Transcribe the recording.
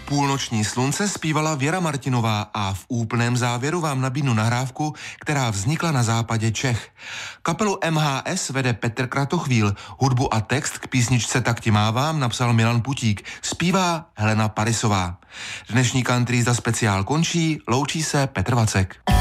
Půlnoční slunce zpívala Věra Martinová a v úplném závěru vám nabídnu nahrávku, která vznikla na západě Čech. Kapelu MHS vede Petr Kratochvíl, hudbu a text k písničce Tak ti mávám napsal Milan Putík, zpívá Helena Parisová. Dnešní country za speciál končí, loučí se Petr Vacek.